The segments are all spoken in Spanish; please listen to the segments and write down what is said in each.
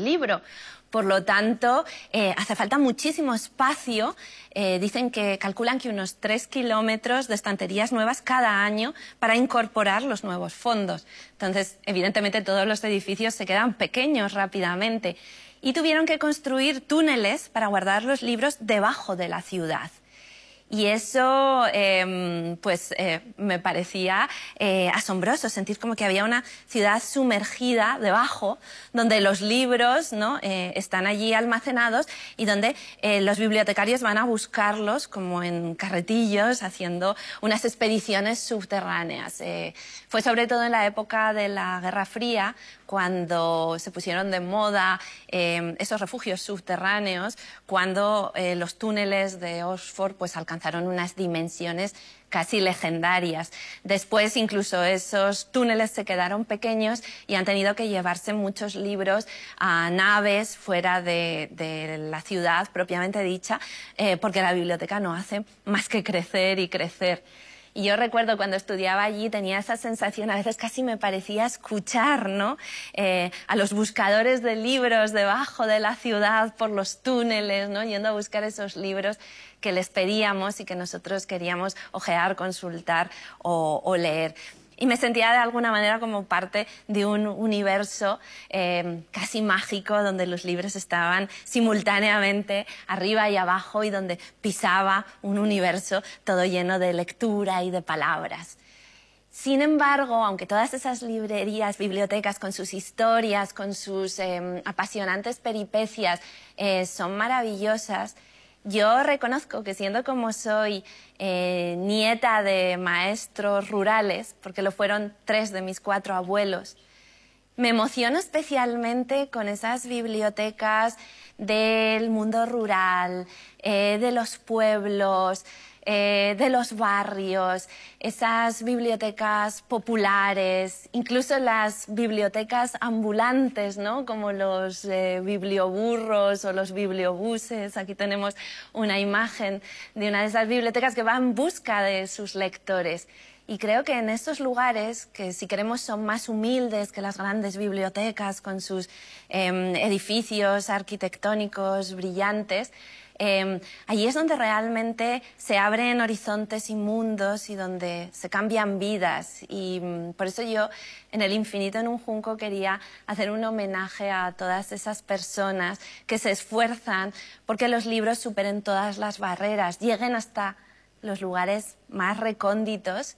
libro. Por lo tanto, hace falta muchísimo espacio. Calculan que unos 3 kilómetros de estanterías nuevas cada año para incorporar los nuevos fondos. Entonces, evidentemente, todos los edificios se quedan pequeños rápidamente y tuvieron que construir túneles para guardar los libros debajo de la ciudad. Y eso, me parecía asombroso, sentir como que había una ciudad sumergida debajo, donde los libros, ¿no?, están allí almacenados y donde los bibliotecarios van a buscarlos como en carretillos, haciendo unas expediciones subterráneas. Fue sobre todo en la época de la Guerra Fría, cuando se pusieron de moda esos refugios subterráneos, cuando los túneles de Oxford pues alcanzaron unas dimensiones casi legendarias. Después incluso esos túneles se quedaron pequeños y han tenido que llevarse muchos libros a naves fuera de la ciudad propiamente dicha, porque la biblioteca no hace más que crecer y crecer. Y yo recuerdo cuando estudiaba allí tenía esa sensación, a veces casi me parecía escuchar, ¿no?, a los buscadores de libros debajo de la ciudad por los túneles, ¿no?, yendo a buscar esos libros que les pedíamos y que nosotros queríamos hojear, consultar o leer. Y me sentía de alguna manera como parte de un universo casi mágico, donde los libros estaban simultáneamente arriba y abajo y donde pisaba un universo todo lleno de lectura y de palabras. Sin embargo, aunque todas esas librerías, bibliotecas con sus historias, con sus apasionantes peripecias son maravillosas, yo reconozco que, siendo como soy nieta de maestros rurales, porque lo fueron 3 de mis 4 abuelos, me emociono especialmente con esas bibliotecas del mundo rural, de los pueblos, de los barrios, esas bibliotecas populares, incluso las bibliotecas ambulantes, ¿no?, como los biblioburros o los bibliobuses. Aquí tenemos una imagen de una de esas bibliotecas que va en busca de sus lectores. Y creo que en estos lugares, que si queremos son más humildes que las grandes bibliotecas con sus edificios arquitectónicos brillantes, allí es donde realmente se abren horizontes y mundos y donde se cambian vidas. Y por eso yo, en El infinito en un junco, quería hacer un homenaje a todas esas personas que se esfuerzan porque los libros superen todas las barreras, lleguen hasta los lugares más recónditos.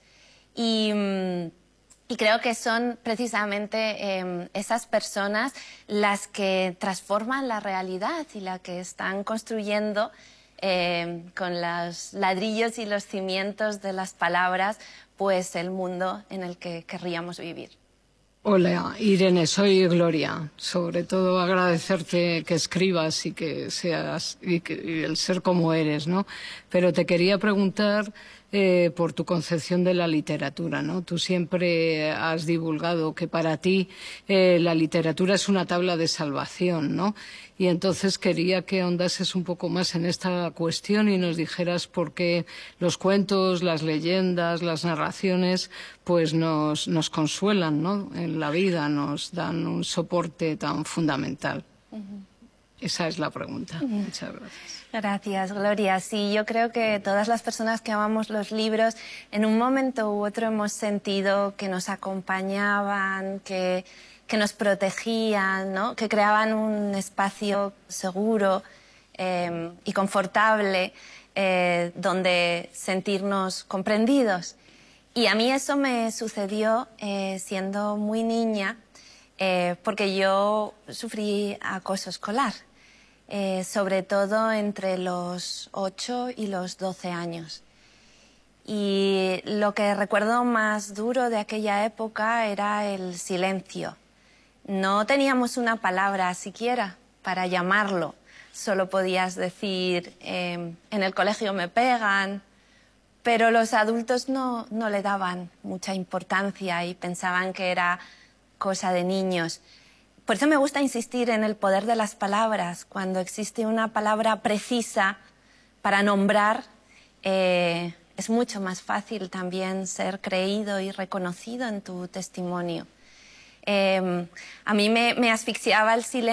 Y creo que son precisamente esas personas las que transforman la realidad y las que están construyendo con los ladrillos y los cimientos de las palabras pues el mundo en el que querríamos vivir. Hola, Irene, soy Gloria. Sobre todo agradecerte que escribas y que seas y el ser como eres, ¿no? Pero te quería preguntar por tu concepción de la literatura, ¿no? Tú siempre has divulgado que para ti la literatura es una tabla de salvación, ¿no? Y entonces quería que ahondases un poco más en esta cuestión y nos dijeras por qué los cuentos, las leyendas, las narraciones pues nos consuelan, ¿no?, en la vida, nos dan un soporte tan fundamental. Esa es la pregunta. Muchas gracias. Gracias, Gloria. Sí, yo creo que todas las personas que amamos los libros, en un momento u otro hemos sentido que nos acompañaban, que nos protegían, ¿no?, que creaban un espacio seguro y confortable donde sentirnos comprendidos. Y a mí eso me sucedió siendo muy niña, porque yo sufrí acoso escolar. Sobre todo entre los 8 y los 12 años. Y lo que recuerdo más duro de aquella época era el silencio. No teníamos una palabra siquiera para llamarlo. Solo podías decir, en el colegio me pegan, pero los adultos no le daban mucha importancia y pensaban que era cosa de niños. Por eso me gusta insistir en el poder de las palabras. Cuando existe una palabra precisa para nombrar, es mucho más fácil también ser creído y reconocido en tu testimonio. A mí me asfixiaba el silencio.